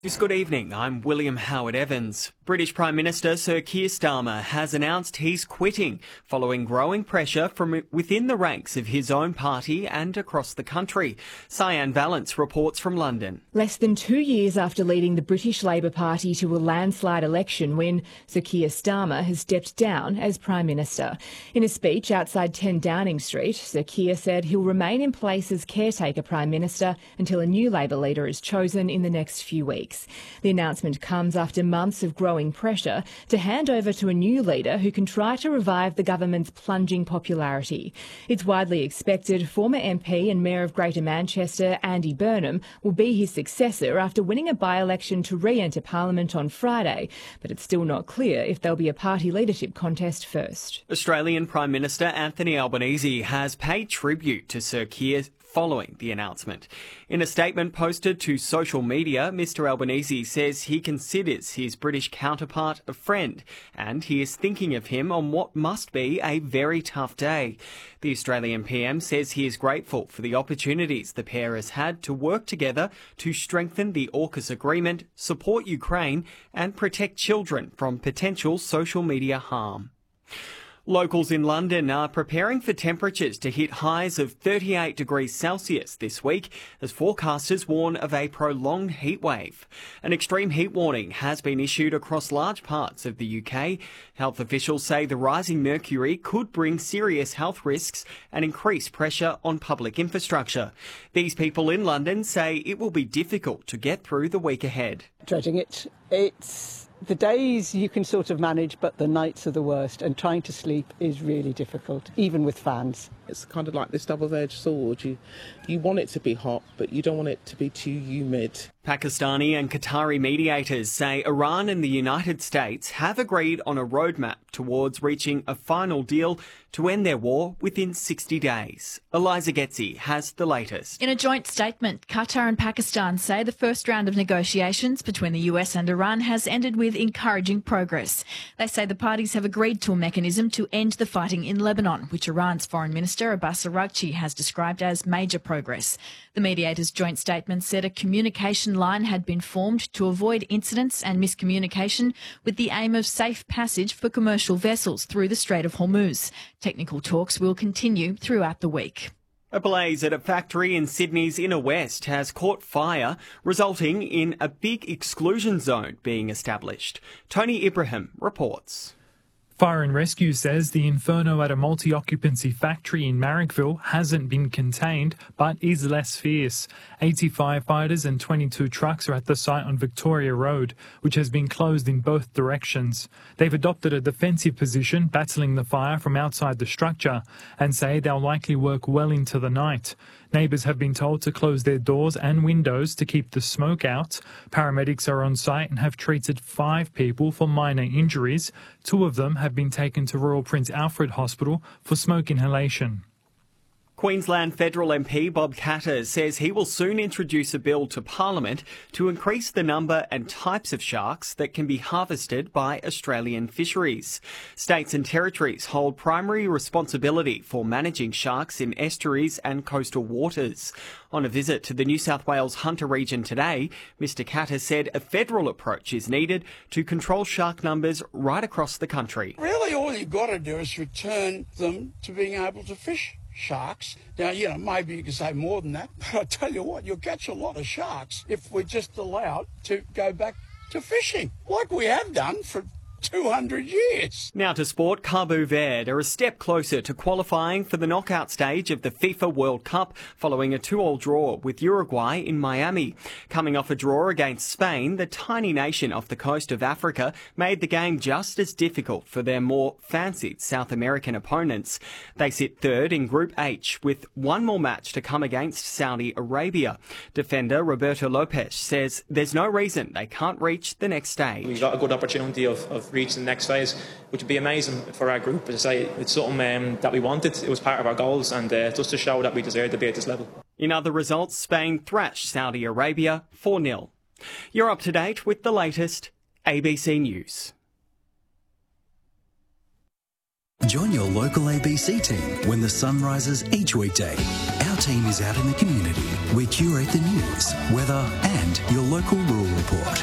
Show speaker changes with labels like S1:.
S1: Good evening, I'm William Howard Evans. British Prime Minister Sir Keir Starmer has announced he's quitting following growing pressure from within the ranks of his own party and across the country. Cyan Valance reports from London.
S2: Less than 2 years after leading the British Labour Party to a landslide election win, Sir Keir Starmer has stepped down as Prime Minister. In a speech outside 10 Downing Street, Sir Keir said he'll remain in place as caretaker Prime Minister until a new Labour leader is chosen in the next few weeks. The announcement comes after months of growing pressure to hand over to a new leader who can try to revive the government's plunging popularity. It's widely expected former MP and Mayor of Greater Manchester, Andy Burnham, will be his successor after winning a by-election to re-enter Parliament on Friday, but it's still not clear if there'll be a party leadership contest first.
S1: Australian Prime Minister Anthony Albanese has paid tribute to Sir Keir following the announcement. In a statement posted to social media, Mr Albanese says he considers his British counterpart a friend and he is thinking of him on what must be a very tough day. The Australian PM says he is grateful for the opportunities the pair has had to work together to strengthen the AUKUS agreement, support Ukraine and protect children from potential social media harm. Locals in London are preparing for temperatures to hit highs of 38 degrees Celsius this week as forecasters warn of a prolonged heat wave. An extreme heat warning has been issued across large parts of the UK. Health officials say the rising mercury could bring serious health risks and increase pressure on public infrastructure. These people in London say it will be difficult to get through the week ahead.
S3: Dreading it. It's the days you can sort of manage, but the nights are the worst, and trying to sleep is really difficult, even with fans.
S4: It's kind of like this double-edged sword. You want it to be hot, but you don't want it to be too humid.
S1: Pakistani and Qatari mediators say Iran and the United States have agreed on a roadmap towards reaching a final deal to end their war within 60 days. Eliza Getzi has the latest.
S5: In a joint statement, Qatar and Pakistan say the first round of negotiations between the US and Iran has ended with encouraging progress. They say the parties have agreed to a mechanism to end the fighting in Lebanon, which Iran's Foreign Minister Abbas Araghchi has described as major progress. The mediators' joint statement said a communication line had been formed to avoid incidents and miscommunication with the aim of safe passage for commercial vessels through the Strait of Hormuz. Technical talks will continue throughout the week.
S1: A blaze at a factory in Sydney's inner west has caught fire, resulting in a big exclusion zone being established. Tony Ibrahim reports.
S6: Fire and Rescue says the inferno at a multi-occupancy factory in Marrickville hasn't been contained, but is less fierce. 80 firefighters and 22 trucks are at the site on Victoria Road, which has been closed in both directions. They've adopted a defensive position, battling the fire from outside the structure, and say they'll likely work well into the night. Neighbours have been told to close their doors and windows to keep the smoke out. Paramedics are on site and have treated 5 people for minor injuries. 2 of them have been taken to Royal Prince Alfred Hospital for smoke inhalation.
S1: Queensland Federal MP Bob Katter says he will soon introduce a bill to Parliament to increase the number and types of sharks that can be harvested by Australian fisheries. States and territories hold primary responsibility for managing sharks in estuaries and coastal waters. On a visit to the New South Wales Hunter region today, Mr Katter said a federal approach is needed to control shark numbers right across the country.
S7: Really, all you've got to do is return them to being able to fish sharks. Now, maybe you can say more than that, but I tell you what, you'll catch a lot of sharks if we're just allowed to go back to fishing, like we have done for 200 years.
S1: Now to sport, Cabo Verde are a step closer to qualifying for the knockout stage of the FIFA World Cup following a 2-2 draw with Uruguay in Miami. Coming off a draw against Spain, the tiny nation off the coast of Africa made the game just as difficult for their more fancied South American opponents. They sit third in Group H with one more match to come against Saudi Arabia. Defender Roberto Lopez says there's no reason they can't reach the next stage.
S8: We've got a good opportunity of reaching the next phase, which would be amazing for our group. As I say, it's something that we wanted. It was part of our goals, and just to show that we deserve to be at this level.
S1: In other results, Spain thrashed Saudi Arabia 4-0. You're up to date with the latest ABC News.
S9: Join your local ABC team when the sun rises each weekday. Our team team is out in the community. We curate the news, weather and your local rural report.